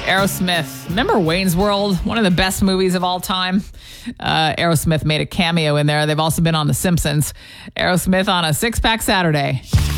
Aerosmith. Remember Wayne's World? One of the best movies of all time. Aerosmith made a cameo in there. They've also been on The Simpsons. Aerosmith on a Six Pack Saturday.